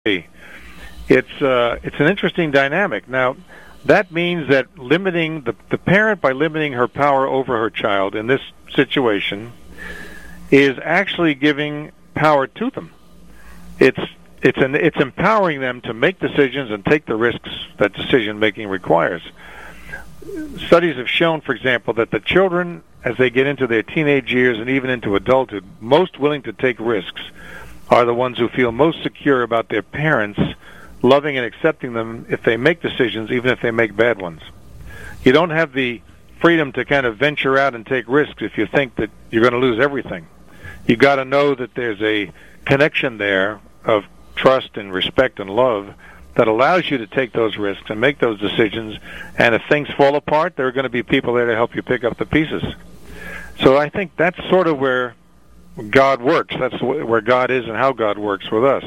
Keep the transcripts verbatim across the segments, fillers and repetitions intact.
It's uh, it's an interesting dynamic. Now, that means that limiting the the parent by limiting her power over her child in this situation is actually giving power to them. It's it's an it's empowering them to make decisions and take the risks that decision making requires. Studies have shown, for example, that the children, as they get into their teenage years and even into adulthood, most willing to take risks are the ones who feel most secure about their parents loving and accepting them if they make decisions, even if they make bad ones. You don't have the freedom to kind of venture out and take risks if you think that you're going to lose everything. You got to know that there's a connection there of trust and respect and love that allows you to take those risks and make those decisions, and if things fall apart, there are going to be people there to help you pick up the pieces. So I think that's sort of where God works. That's where God is and how God works with us.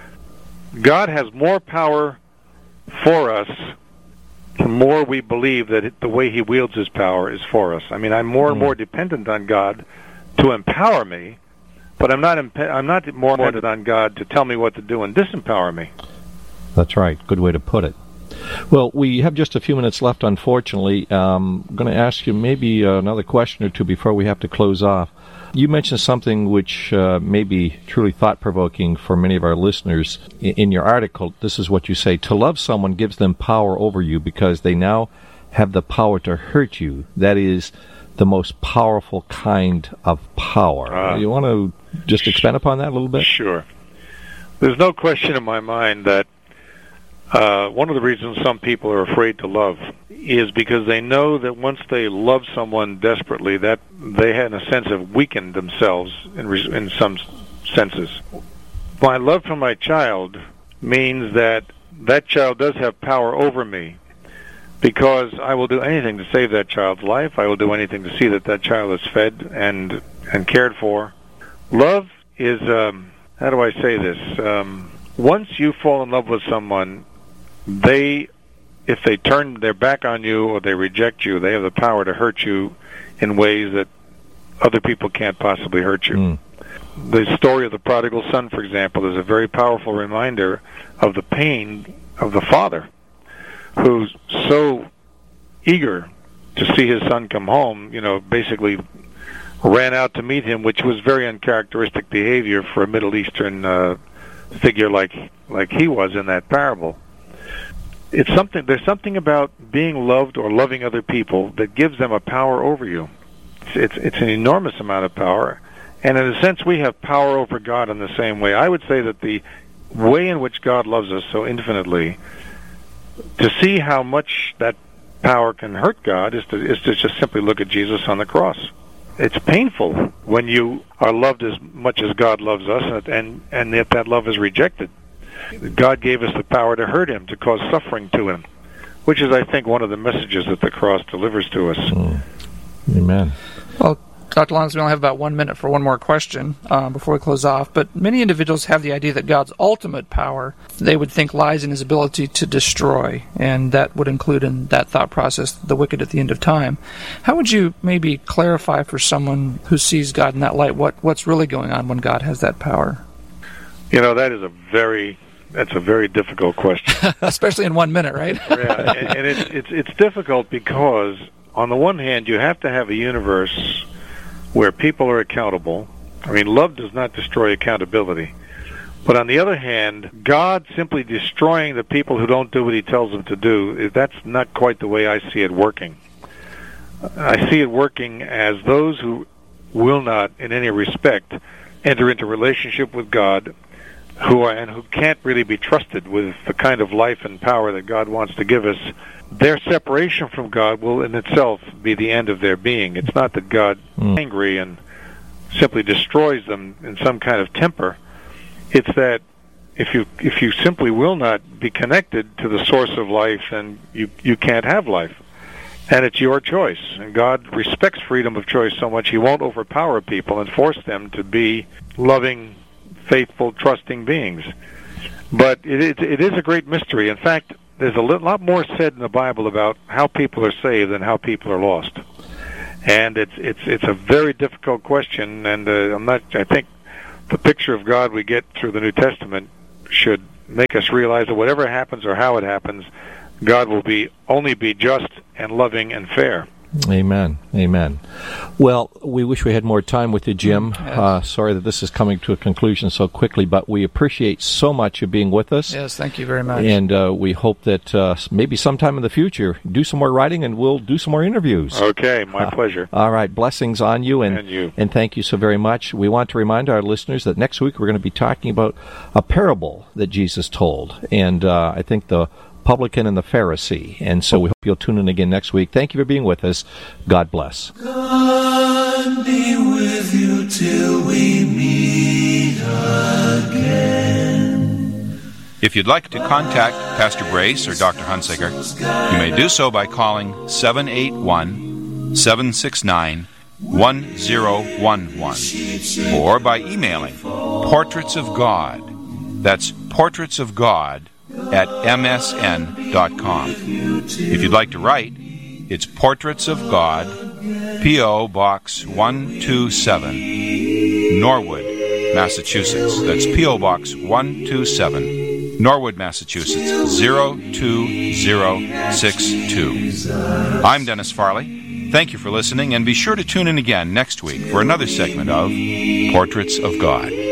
God has more power for us the more we believe that it, the way he wields his power is for us. I mean, I'm more and more dependent on God to empower me, but I'm not imp- I'm not more dependent on God to tell me what to do and disempower me. That's right. Good way to put it. Well, we have just a few minutes left, unfortunately. Um, I'm going to ask you maybe another question or two before we have to close off. You mentioned something which uh, may be truly thought-provoking for many of our listeners. In, in your article, this is what you say: to love someone gives them power over you because they now have the power to hurt you. That is the most powerful kind of power. Uh, you want to just expand upon that a little bit? Sure. There's no question in my mind that Uh, one of the reasons some people are afraid to love is because they know that once they love someone desperately, that they, in a sense, have weakened themselves in, res- in some senses. My love for my child means that that child does have power over me because I will do anything to save that child's life. I will do anything to see that that child is fed and and cared for. Love is, um, how do I say this? Um, once you fall in love with someone, they, if they turn their back on you or they reject you, they have the power to hurt you in ways that other people can't possibly hurt you. Mm. The story of the prodigal son, for example, is a very powerful reminder of the pain of the father who's so eager to see his son come home, you know, basically ran out to meet him, which was very uncharacteristic behavior for a Middle Eastern uh, figure like like he was in that parable. It's something. There's something about being loved or loving other people that gives them a power over you. It's, it's it's an enormous amount of power, and in a sense, we have power over God in the same way. I would say that the way in which God loves us so infinitely, to see how much that power can hurt God, is to is to just simply look at Jesus on the cross. It's painful when you are loved as much as God loves us, and and yet that love is rejected. God gave us the power to hurt him, to cause suffering to him, which is, I think, one of the messages that the cross delivers to us. Mm. Amen. Well, Doctor Lonnes, we only have about one minute for one more question um, before we close off. But many individuals have the idea that God's ultimate power, they would think, lies in his ability to destroy, and that would include in that thought process the wicked at the end of time. How would you maybe clarify for someone who sees God in that light what, what's really going on when God has that power? You know, that is a very... That's a very difficult question. Especially in one minute, right? Yeah, and, and it's, it's it's difficult because, on the one hand, you have to have a universe where people are accountable. I mean, love does not destroy accountability. But on the other hand, God simply destroying the people who don't do what he tells them to do, that's not quite the way I see it working. I see it working as those who will not, in any respect, enter into relationship with God, who are, and who can't really be trusted with the kind of life and power that God wants to give us, their separation from God will in itself be the end of their being. It's not that God is mm. angry and simply destroys them in some kind of temper. It's that if you if you simply will not be connected to the source of life, then you, you can't have life. And it's your choice. And God respects freedom of choice so much he won't overpower people and force them to be loving, faithful, trusting beings. But it, it, it is a great mystery. In fact, there's a lot more said in the Bible about how people are saved than how people are lost. And it's it's it's a very difficult question. And uh, I'm not. I think the picture of God we get through the New Testament should make us realize that whatever happens or how it happens, God will be only be just and loving and fair. Amen. Amen. Well, we wish we had more time with you, Jim. Yes. Uh, sorry that this is coming to a conclusion so quickly, but we appreciate so much you being with us. Yes, thank you very much. And uh, we hope that uh, maybe sometime in the future, do some more writing and we'll do some more interviews. Okay, my uh, pleasure. All right, blessings on you and, and you. And thank you so very much. We want to remind our listeners that next week we're going to be talking about a parable that Jesus told. And uh, I think the publican and the Pharisee. And so we hope you'll tune in again next week. Thank you for being with us. God bless. God be with you till we meet again. If you'd like to contact Pastor Brace or Doctor Hunsaker, you may do so by calling seven eight one, seven six nine, one zero one one or by emailing Portraits of God. That's Portraits of God at m s n dot com. If you'd like to write, it's Portraits of God, P O. Box one two seven, Norwood, Massachusetts. That's P O. Box one two seven, Norwood, Massachusetts, zero two zero six two. I'm Dennis Farley. Thank you for listening, and be sure to tune in again next week for another segment of Portraits of God.